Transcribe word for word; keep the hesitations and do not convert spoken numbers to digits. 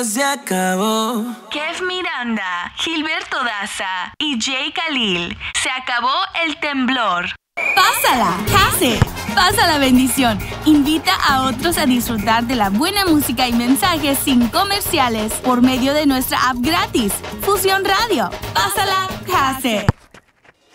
Se acabó. Kev Miranda, Gilberto Daza y Jay Khalil. Se acabó el temblor. Pásala, Case. Pasa la bendición. Invita a otros a disfrutar de la buena música y mensajes sin comerciales por medio de nuestra app gratis, Fusión Radio. Pásala, Case.